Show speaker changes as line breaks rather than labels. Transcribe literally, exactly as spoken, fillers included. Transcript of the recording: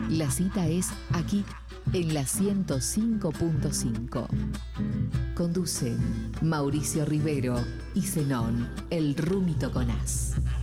La cita es aquí, en la ciento cinco punto cinco. Conducen Mauricio Rivero y Zenón, el Rumi Toconás.